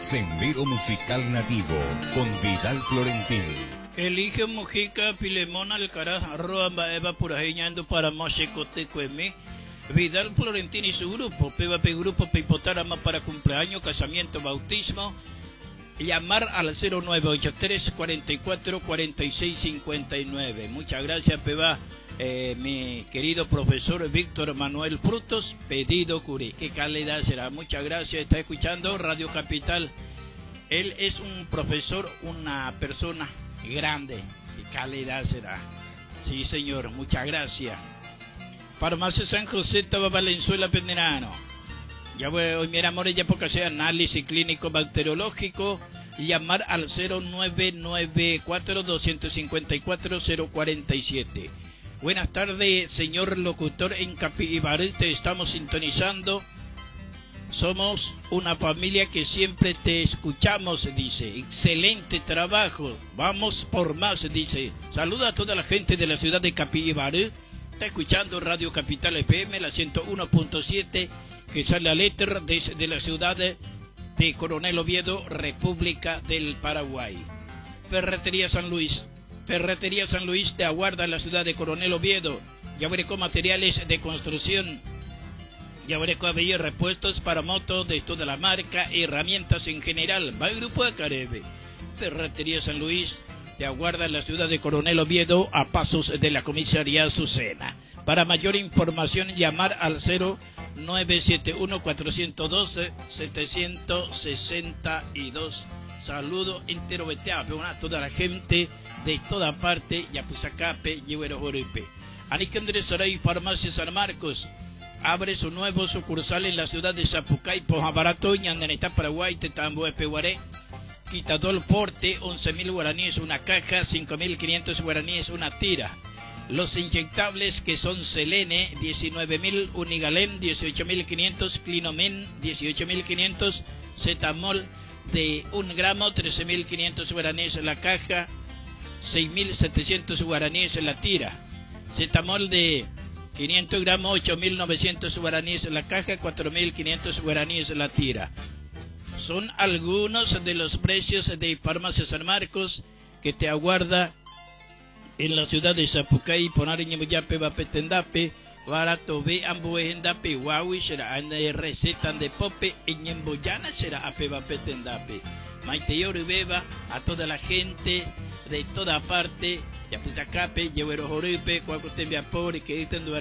Sendero Musical Nativo con Vidal Florentín. Elige Mujica, Filemón Alcaraz, Arroba Eva Purajeñando para Mochecotecueme. Vidal Florentín y su grupo, Grupo Pipotarama para cumpleaños, casamiento, bautismo. Llamar al 0983 44 46 59. Muchas gracias, Peba. Mi querido profesor Víctor Manuel Frutos, pedido Curí. Qué calidad será. Muchas gracias. Está escuchando Radio Capital. Él es un profesor, una persona grande. Qué calidad será. Sí, señor. Muchas gracias. Farmacia San José, Taba Valenzuela, Penderano. Ya voy, hoy mi amor, ya porque sea análisis clínico bacteriológico. Llamar al 0994 254 047. Buenas tardes, señor locutor en Capibaré, te estamos sintonizando. Somos una familia que siempre te escuchamos, dice. Excelente trabajo, vamos por más, dice. Saluda a toda la gente de la ciudad de Capibaré. Está escuchando Radio Capital FM, la 101.7, que sale al éter desde la ciudad de Coronel Oviedo, República del Paraguay. Ferretería San Luis. Ferretería San Luis te aguarda en la ciudad de Coronel Oviedo. Yabureco materiales de construcción. Yabureco y repuestos para motos de toda la marca, herramientas en general. Va el grupo de Carebe. Ferretería San Luis te aguarda en la ciudad de Coronel Oviedo, a pasos de la comisaría Azucena. Para mayor información, llamar al 0971 412 762. Saludo entero veteado a toda la gente de toda parte, Yapuzacape, Llevero Joripe. Anicandre Soray, Farmacia San Marcos, abre su nuevo sucursal en la ciudad de Zapucay, Pojabarato, Ñandaneta, Paraguay, Tetambo, Peguaré. Quitador Porte, 11.000 guaraníes una caja, 5.500 guaraníes una tira. Los inyectables que son Selene, 19.000, Unigalén, 18.500, Clinomen, 18.500, Cetamol de 1 gramo, 13.500 guaraníes la caja, 6.700 guaraníes la tira. Cetamol de 500 gramos, 8.900 guaraníes la caja, 4.500 guaraníes la tira. Son algunos de los precios de Farmacia San Marcos que te aguarda en la ciudad de Zapucay, Ponariñemuyape, Vapetendape, Barato B, Ambuendape, Huawei, será recetan de Pope, en Ñemboyana será Apeba Petendape. Maite Beba, a toda la gente de toda parte, Yaputacape, Llevero Joripe, Cuacotemia Pobre, que